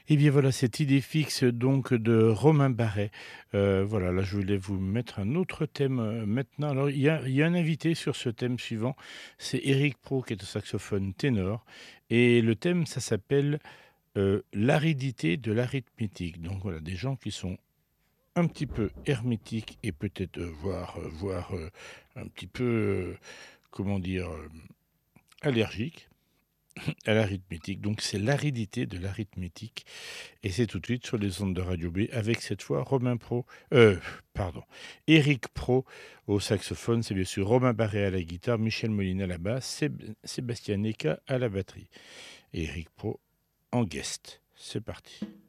Et bien voilà, cette idée fixe donc de Romain Barret. Voilà, là je voulais vous mettre un autre thème, maintenant. Alors il y a un invité sur ce thème suivant, c'est Éric Proulx qui est au saxophone ténor et le thème ça s'appelle, l'aridité de l'arithmétique. Donc voilà, des gens qui sont un petit peu hermétiques et peut-être, voire, un petit peu, comment dire? Allergiques à l'arithmétique. Donc c'est l'aridité de l'arithmétique. Et c'est tout de suite sur les ondes de Radio B avec cette fois Éric Pro au saxophone, c'est bien sûr Romain Barré à la guitare, Michel Molina à la basse, Sébastien Neka à la batterie et Éric Pro en guest. C'est parti.